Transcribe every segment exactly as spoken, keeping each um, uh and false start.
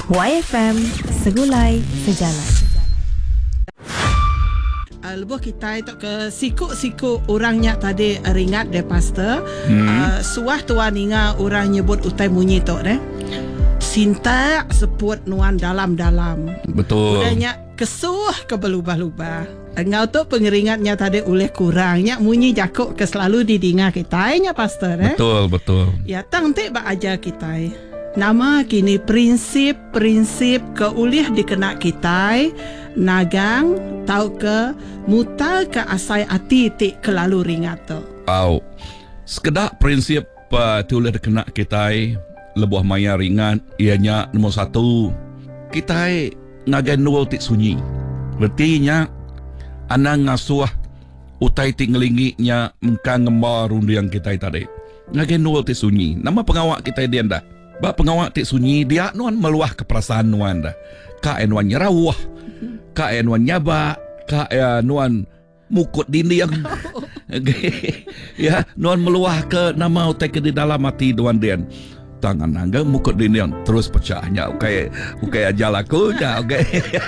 Y F M, segulai sejalan. Uh, lebuh kita itu ke siku-siku orangnya tadi ringat deh pastor. Hmm. Uh, suah tuan ingat orang nyebut utai munyi tu deh. Sinta seput nuan dalam-dalam. Betul. Udahnya kesuh ke belubah-lubah. Engau tu pengeringatnya tadi oleh kurangnya munyi jakuk ke selalu didinga kita nya pastor eh. Betul, betul. Ya tang te ba ajar kita. Nama kini prinsip-prinsip keulih dikena kita nagang tau ke mutal ke asai ati ti kelalu ringat tu. Wow. Sekedar prinsip uh, tulis dikena kita lebuh maya ringan ianya nombor satu kita ngagai nol tik sunyi. Berarti anang ngasuh utai tik ngelinginya mengkang ngembar rundiang kita tadi. Ngagai nol tik sunyi. Nama pengawak kita dia dah. Ba pengawak tik sunyi dia nuan meluah ke perasaan nuan dah. Ka nuan nyerawah. Ka nuan nyaba, ka nuan mukut dinding. Okay. Ya, nuan meluah ke nama utai ke di dalam hati nuan dia. Tangan angga mukut dinding terus pecahnya. Okay, okay ajal aku dah. Okay.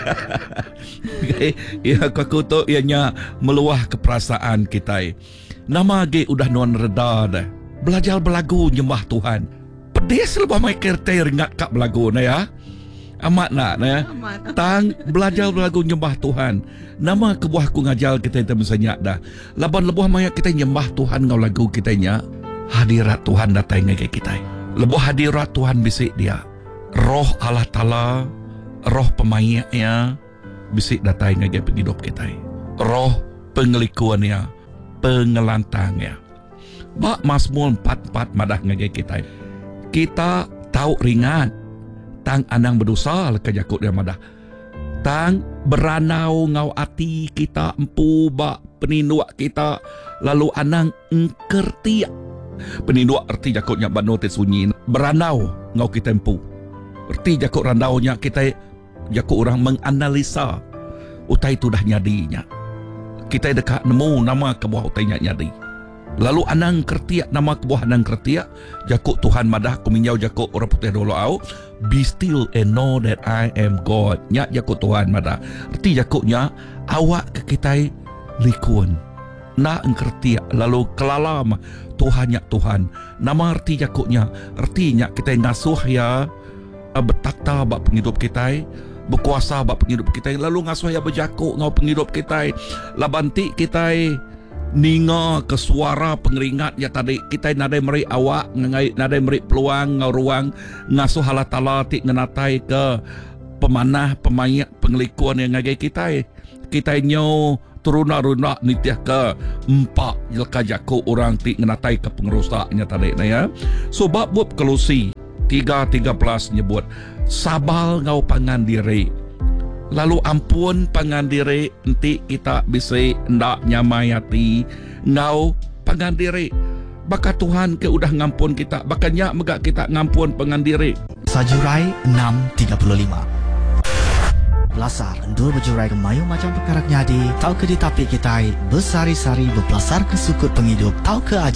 Okay. Ya aku tu ianya meluah ke perasaan kita. Nama ge udah nuan reda dah. Belajar belagu nyembah Tuhan. Pedis lebah mai kereta ringat kak belagu na ya. Amat nak na. Tang belajar belagu nyembah Tuhan. Nama kebuah ku ngajal kita itu misalnya dah. Laban lebuh mai kita nyembah Tuhan ngau lagu kita nya. Hadirat Tuhan datang ngai kita. Lebuh hadirat Tuhan bisik dia. Roh Allah Taala, roh pemayaknya bisik datang ngai penghidup kita. Roh pengelikuannya, pengelantangnya. Bak Mazmur empat empat madah ngai kita. Kita tahu ringat tang anang berdosa leka jakut dia madah. Tang beranau ngau ati kita empu bak peninduak kita lalu anang engkerti. Peninduak erti jakutnya bano te sunyi. Beranau ngau kita empu. Erti jakut randaunya kita jakut orang menganalisa utai tu dah nyadinya. Kita dekat nemu nama kebuah utai nyadi. Lalu anang kertiak nama kebuah anang kertiak jakuk Tuhan madah kuminyau jakuk orang putih dulu au be still and know that I am God. Nyak jakuk Tuhan madah erti jakuknya awak ke kita likun na engkertiak lalu kelalam Tuhan nyak Tuhan nama erti jakuknya ertinya kita ngasuh ya bertakta bak penghidup kita berkuasa bak penghidup kita lalu ngasuh ya berjakuk ngau penghidup kita labanti kita ninga ke suara pengeringat ya tadi kita nadai meri awak ngai nadai meri peluang ngau ruang ngasuh Allah Taala tik ngenatai ke pemanah pemayak pengelikuan yang ngagai kita kita nyo turuna-runa nitiah ke empat jelka jaku orang tik ngenatai ke pengerusaknya tadi na ya sebab buat Kolose tiga tiga belas nyebut sabal ngau pangan diri lalu ampun pangan diri nanti kita bisa ndak nyamayati ngau pangan diri baka Tuhan ke udah ngampun kita bakanya megak kita ngampun pangan diri. Sajurai enam tiga puluh lima Belasar endur berjurai ke mayu macam perkara nyadi tau ke di tapi kita bersari-sari berbelasar ke sukut penghidup tau ke